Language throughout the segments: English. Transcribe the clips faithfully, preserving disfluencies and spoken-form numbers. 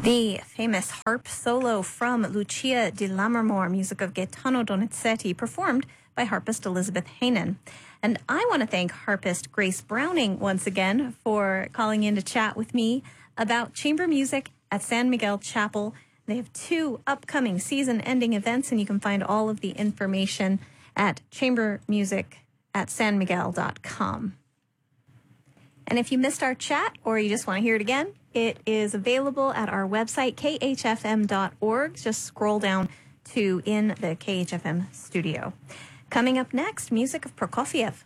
The famous harp solo from Lucia di Lammermoor, music of Gaetano Donizetti, performed by harpist Elizabeth Heynen. And I want to thank harpist Grace Browning once again for calling in to chat with me about chamber music at San Miguel Chapel. They have two upcoming season-ending events, and you can find all of the information at chamber music at san miguel dot com. And if you missed our chat or you just want to hear it again, it is available at our website, k h f m dot org. Just scroll down to In the K H F M studio. Coming up next, music of Prokofiev.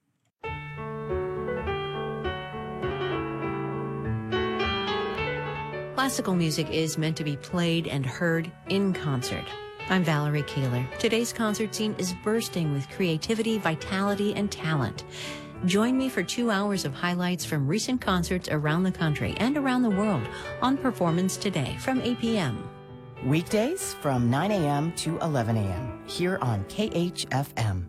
Classical music is meant to be played and heard in concert. I'm Valerie Kaler. Today's concert scene is bursting with creativity, vitality, and talent. Join me for two hours of highlights from recent concerts around the country and around the world on Performance Today from eight p.m. Weekdays from nine a.m. to eleven a.m. here on K H F M.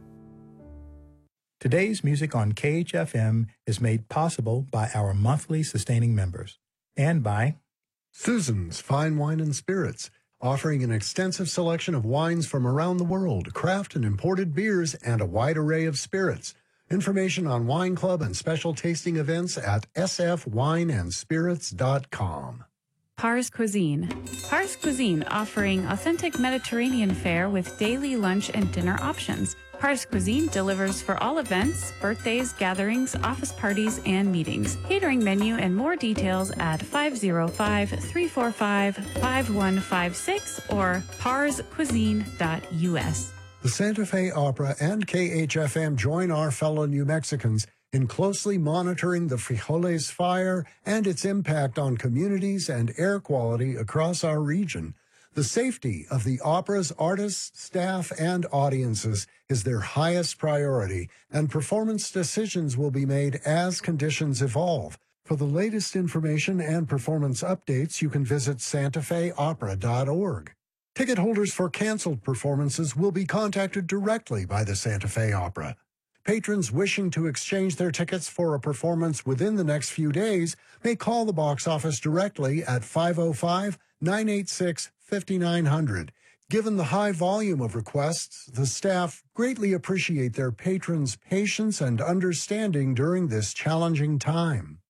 Today's music on K H F M is made possible by our monthly sustaining members and by Susan's Fine Wine and Spirits, offering an extensive selection of wines from around the world, craft and imported beers, and a wide array of spirits. Information on Wine Club and special tasting events at s f wine and spirits dot com. Pars Cuisine. Pars Cuisine offering authentic Mediterranean fare with daily lunch and dinner options. Pars Cuisine delivers for all events, birthdays, gatherings, office parties, and meetings. Catering menu and more details at five oh five, three four five, five one five six or pars cuisine dot u s. The Santa Fe Opera and K H F M join our fellow New Mexicans in closely monitoring the Frijoles fire and its impact on communities and air quality across our region. The safety of the opera's artists, staff, and audiences is their highest priority, and performance decisions will be made as conditions evolve. For the latest information and performance updates, you can visit santa fe opera dot org. Ticket holders for canceled performances will be contacted directly by the Santa Fe Opera. Patrons wishing to exchange their tickets for a performance within the next few days may call the box office directly at five oh five, nine eight six, five nine zero zero. Given the high volume of requests, the staff greatly appreciate their patrons' patience and understanding during this challenging time.